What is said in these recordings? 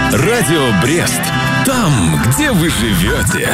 Радио Брест. Там, где вы живете.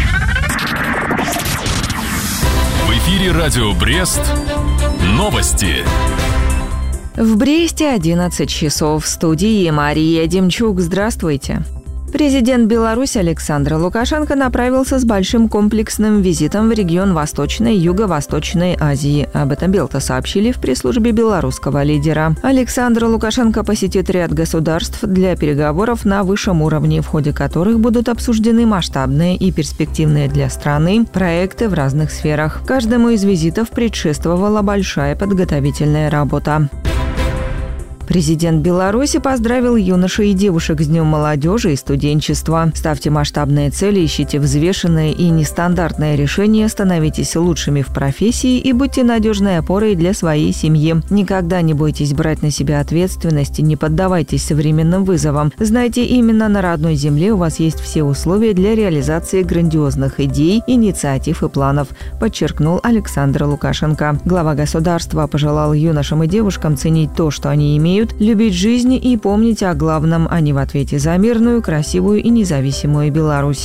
В эфире Радио Брест. Новости. В Бресте 11 часов. В студии Мария Демчук. Здравствуйте. Президент Беларуси Александр Лукашенко направился с большим комплексным визитом в регион Восточной и Юго-Восточной Азии. Об этом Белта сообщили в пресс-службе белорусского лидера. Александр Лукашенко посетит ряд государств для переговоров на высшем уровне, в ходе которых будут обсуждены масштабные и перспективные для страны проекты в разных сферах. Каждому из визитов предшествовала большая подготовительная работа. Президент Беларуси поздравил юношей и девушек с Днем молодежи и студенчества. Ставьте масштабные цели, ищите взвешенные и нестандартные решения, становитесь лучшими в профессии и будьте надежной опорой для своей семьи. Никогда не бойтесь брать на себя ответственность и не поддавайтесь современным вызовам. Знайте, именно на родной земле у вас есть все условия для реализации грандиозных идей, инициатив и планов, подчеркнул Александр Лукашенко. Глава государства пожелал юношам и девушкам ценить то, что они имеют, любить жизнь и помнить о главном, а не в ответе за мирную, красивую и независимую Беларусь.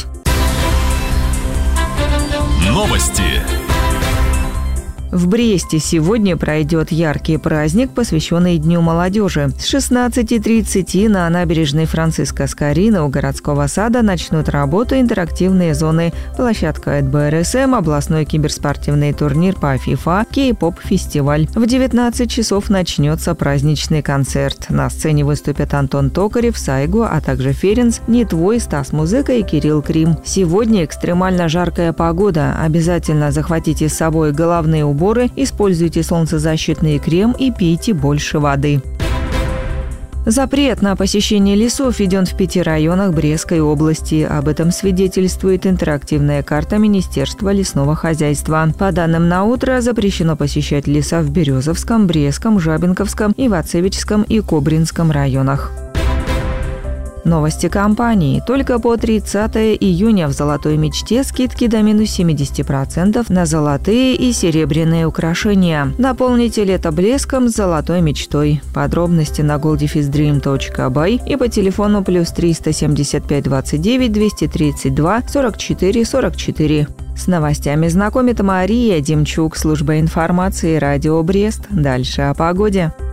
Новости. В Бресте сегодня пройдет яркий праздник, посвященный Дню молодежи. С 16:30 на набережной Франциска Скорина у городского сада начнут работу интерактивные зоны, площадка БРСМ, областной киберспортивный турнир по FIFA, кей-поп-фестиваль. В 19 часов начнется праздничный концерт. На сцене выступят Антон Токарев, Сайгу, а также Ференц, Нитвой, Стас Музыка и Кирилл Крим. Сегодня экстремально жаркая погода. Обязательно захватите с собой головные уборы, используйте солнцезащитный крем и пейте больше воды. Запрет на посещение лесов введен в 5 районах Брестской области. Об этом свидетельствует интерактивная карта Министерства лесного хозяйства. По данным на утро, запрещено посещать леса в Березовском, Брестском, Жабинковском, Ивацевичском и Кобринском районах. Новости компании. Только по 30 июня в «Золотой мечте» скидки до минус 70% на золотые и серебряные украшения. Наполните лето блеском с «Золотой мечтой». Подробности на goldefisdream.by и по телефону +3 175 29 232 44 44. С новостями знакомит Мария Демчук, служба информации «Радио Брест». Дальше о погоде.